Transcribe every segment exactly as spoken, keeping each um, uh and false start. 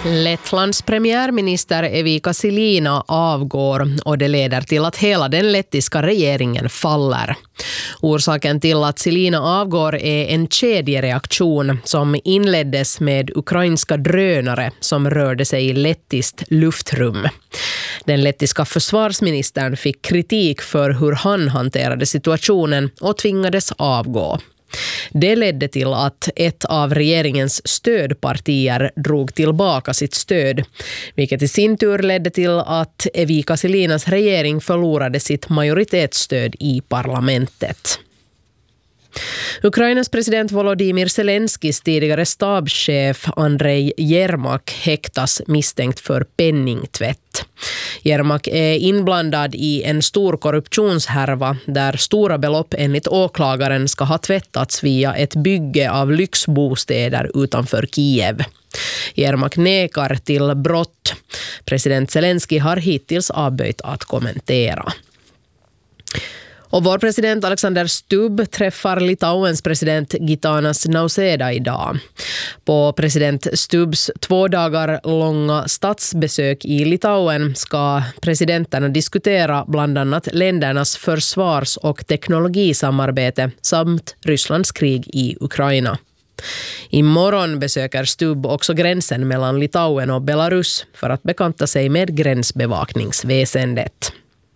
Lettlands premiärminister Evika Silina avgår och det leder till att hela den lettiska regeringen faller. Orsaken till att Silina avgår är en kedjereaktion som inleddes med ukrainska drönare som rörde sig i lettiskt luftrum. Den lettiska försvarsministern fick kritik för hur han hanterade situationen och tvingades avgå. Det ledde till att ett av regeringens stödpartier drog tillbaka sitt stöd, vilket i sin tur ledde till att Evika Silinas regering förlorade sitt majoritetsstöd i parlamentet. Ukrainas president Volodymyr Zelenskis tidigare stabschef Andrei Yermak häktas misstänkt för penningtvätt. Yermak är inblandad i en stor korruptionshärva där stora belopp enligt åklagaren ska ha tvättats via ett bygge av lyxbostäder utanför Kiev. Yermak nekar till brott. President Zelensky har hittills avböjt att kommentera. Och vår president Alexander Stubb träffar Litauens president Gitanas Nausėda idag. På president Stubbs två dagar långa statsbesök i Litauen ska presidenterna diskutera bland annat ländernas försvars- och teknologisamarbete samt Rysslands krig i Ukraina. Imorgon besöker Stubb också gränsen mellan Litauen och Belarus för att bekanta sig med gränsbevakningsväsendet.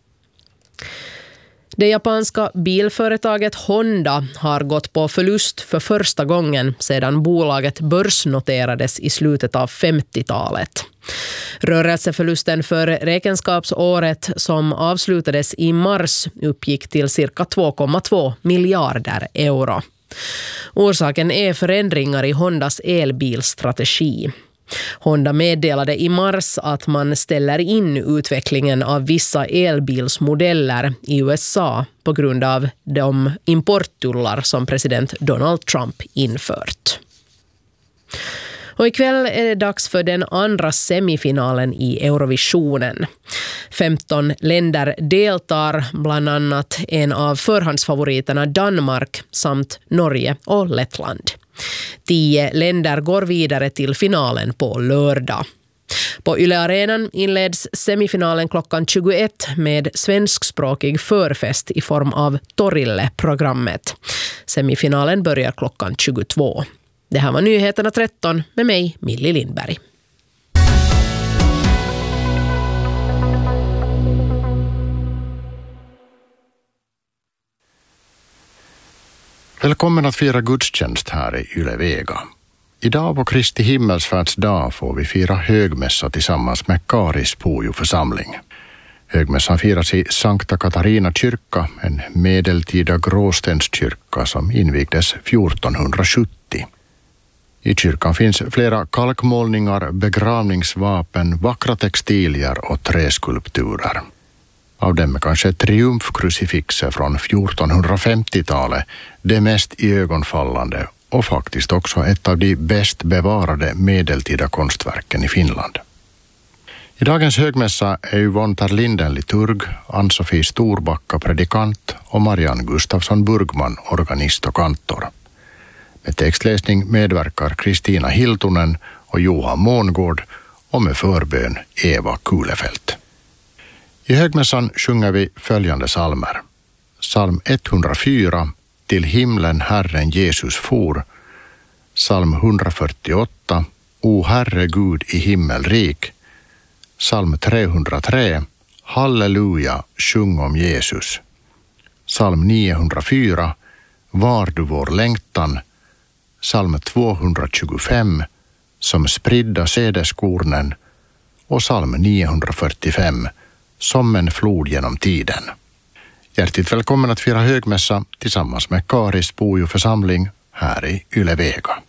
Det japanska bilföretaget Honda har gått på förlust för första gången sedan bolaget börsnoterades i slutet av femtiotalet. Rörelseförlusten för räkenskapsåret som avslutades i mars uppgick till cirka två komma två miljarder euro. Orsaken är förändringar i Hondas elbilstrategi. Honda meddelade i mars att man ställer in utvecklingen av vissa elbilsmodeller i U S A på grund av de importtullar som president Donald Trump infört. Och ikväll är det dags för den andra semifinalen i Eurovisionen. femton länder deltar, bland annat en av förhandsfavoriterna Danmark samt Norge och Lettland. Tio länder går vidare till finalen på lördag. På Yle Arenan inleds semifinalen klockan tjugoett med svenskspråkig förfest i form av Torille-programmet. Semifinalen börjar klockan tjugotvå. Det här var Nyheterna tretton med mig, Millie Lindberg. Välkommen att fira gudstjänst här i Yle Vega. Idag på Kristi himmelsfärdsdag får vi fira högmässa tillsammans med Karis Pujo församling. Högmässan firas i Sankta Katarina kyrka, en medeltida gråstenskyrka som invigdes fjortonhundrasjuttio. I kyrkan finns flera kalkmålningar, begravningsvapen, vackra textilier och träskulpturer. Av dem är kanske triumfkrucifixer från fjortonhundrafemtiotalet det mest iögonfallande och faktiskt också ett av de bäst bevarade medeltida konstverken i Finland. I dagens högmässa är Yvonne Terlinden liturg, Ann-Sofie Storbacka predikant och Marianne Gustafsson Burgman organist och kantor. Med textläsning medverkar Kristina Hiltunen och Johan Mångård och med förbön Eva Kulefelt. I högmässan sjunger vi följande psalmer. Psalm etthundrafyra, Till himlen Herren Jesus for. Psalm etthundrafyrtioåtta, O Herre Gud i himmelrik. Psalm trehundratre, Halleluja, sjung om Jesus. Psalm niohundrafyra, Var du vår längtan. Psalm tvåhundratjugofem, Som spridda sädeskornen. Och psalm niohundrafyrtiofem, Som en flod genom tiden. Hjärtligt välkommen att fira högmässa tillsammans med Karis Pujo församling här i Yle Vega.